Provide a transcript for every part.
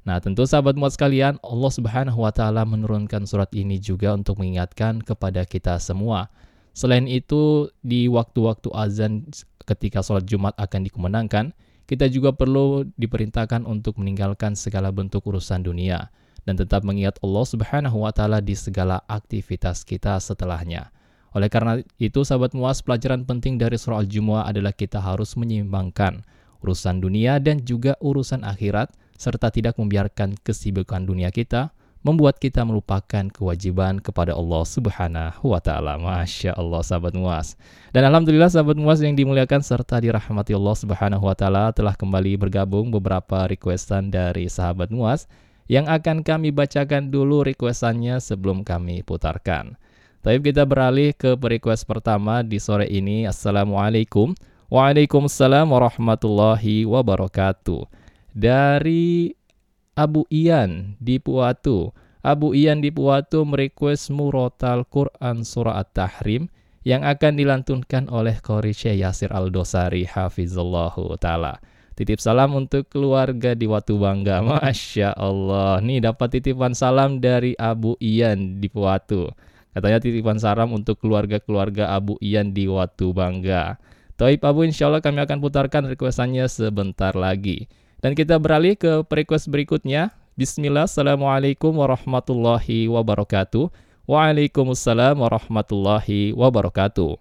Nah, tentu sahabat muat sekalian, Allah Subhanahu wa taala menurunkan surat ini juga untuk mengingatkan kepada kita semua. Selain itu, di waktu-waktu azan ketika sholat Jumat akan dikumandangkan, kita juga perlu diperintahkan untuk meninggalkan segala bentuk urusan dunia dan tetap mengingat Allah Subhanahu wa taala di segala aktivitas kita setelahnya. Oleh karena itu, sahabat muas, pelajaran penting dari surah Al-Jumu'ah adalah kita harus menyeimbangkan urusan dunia dan juga urusan akhirat, serta tidak membiarkan kesibukan dunia kita membuat kita melupakan kewajiban kepada Allah Subhanahu wa taala. Masya Allah, sahabat muas. Dan alhamdulillah, sahabat muas yang dimuliakan serta dirahmati Allah Subhanahu wa taala, telah kembali bergabung beberapa requestan dari sahabat muas yang akan kami bacakan dulu requestannya sebelum kami putarkan. Tapi kita beralih ke request pertama di sore ini. Assalamualaikum. Waalaikumsalam warahmatullahi wabarakatuh. Dari Abu Ian di Puatu. Abu Ian di Puatu merequest murotal Quran surah At-Tahrim yang akan dilantunkan oleh Qori Syekh Yasir Al-Dosari hafizallahu ta'ala. Titip salam untuk keluarga di Watu Bangga. Masya Allah. Nih dapat titipan salam dari Abu Ian di Puatu. Katanya titipan salam untuk keluarga-keluarga Abu Ian di Watu Bangga. Taib Abu, insya Allah kami akan putarkan requestannya sebentar lagi. Dan kita beralih ke request berikutnya. Bismillah, Assalamualaikum warahmatullahi wabarakatuh. Waalaikumsalam warahmatullahi wabarakatuh.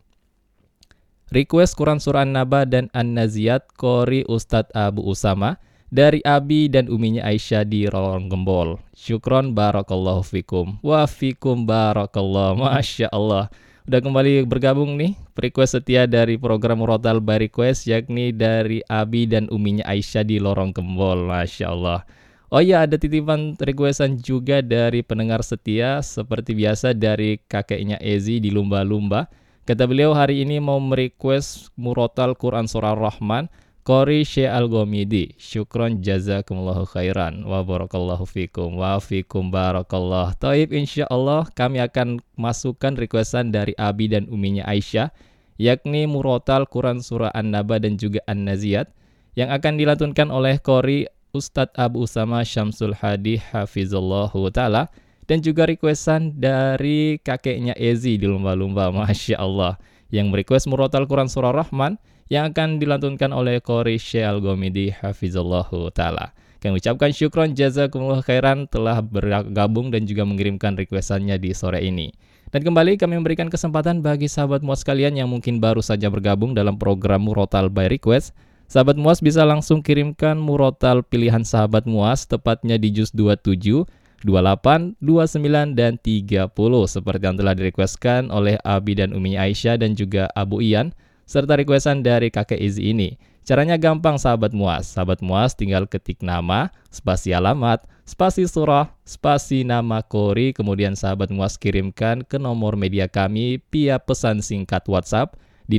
Request Quran Surah An-Naba dan An-Naziyat Qori Ustadz Abu Usama dari Abi dan uminya Aisyah di Rolong Gembol. Syukron barakallahu fikum. Wa fikum barakallah. Masya Allah. Udah kembali bergabung nih request setia dari program Murotal by Request, yakni dari Abi dan uminya Aisyah di Lorong Gembol. Masya Allah. Oh iya, ada titipan requestan juga dari pendengar setia seperti biasa dari kakeknya Ezi di Lumba-Lumba. Kata beliau hari ini mau merequest Murotal Quran Surah Rahman Qori Syekh Al-Ghamidi. Syukron jazakumullahu khairan wa barakallahu fikum wa fikum barakallah. Taib, insyaallah kami akan masukkan requestan dari Abi dan uminya Aisyah, yakni Murotal Quran Surah An-Naba dan juga An-Naziyat yang akan dilantunkan oleh Qori Ustadz Abu Usama Syamsul Hadi hafizallahu ta'ala, dan juga requestan dari kakeknya Ezi di Lumba-Lumba. Masya Allah, yang merequest Murotal Quran Surah Rahman yang akan dilantunkan oleh Qori Syekh Al-Ghamidi hafizallahu ta'ala. Kami ucapkan syukron jazakumullah khairan telah bergabung dan juga mengirimkan requestannya di sore ini. Dan kembali kami memberikan kesempatan bagi sahabat muas sekalian yang mungkin baru saja bergabung dalam program Murotal by Request. Sahabat muas bisa langsung kirimkan murotal pilihan sahabat muas, tepatnya di juz 27, 28, 29, dan 30 seperti yang telah direquestkan oleh Abi dan Umi Aisyah dan juga Abu Ian, serta requestan dari kakek Izi ini. Caranya gampang sahabat muas. Sahabat muas tinggal ketik nama, spasi alamat, spasi surah, spasi nama Qori, kemudian sahabat muas kirimkan ke nomor media kami via pesan singkat WhatsApp di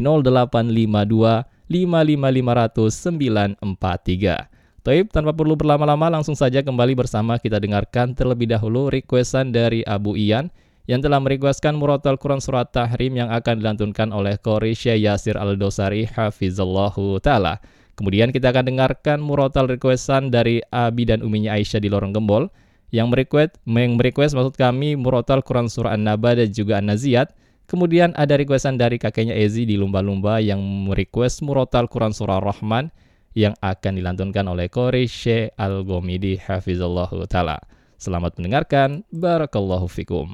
0852 55500 943. Taib, tanpa perlu berlama-lama langsung saja kembali bersama kita dengarkan terlebih dahulu requestan dari Abu Ian yang telah merequestkan Murotal Quran Surat Tahrim yang akan dilantunkan oleh Qori Syekh Yasir Al-Dosari hafizallahu ta'ala. Kemudian kita akan dengarkan Murotal requestan dari Abi dan uminya Aisyah di Lorong Gembol yang merequest maksud kami Murotal Quran Surah An-Naba dan juga An-Naziyat. Kemudian ada requestan dari kakeknya Ezi di Lumba-Lumba yang merequest Murotal Quran Surah Rahman yang akan dilantunkan oleh Qori Syekh Al-Ghamidi hafizallahu ta'ala. Selamat mendengarkan. Barakallahu fikum.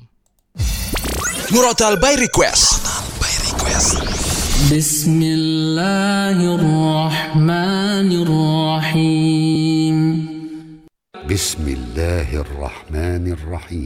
Murotal by Request. Bismillahirrahmanirrahim. Bismillahirrahmanirrahim.